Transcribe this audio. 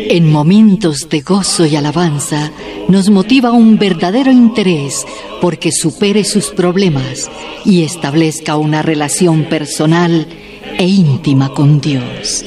En momentos de gozo y alabanza nos motiva un verdadero interés porque supere sus problemas y establezca una relación personal e íntima con Dios.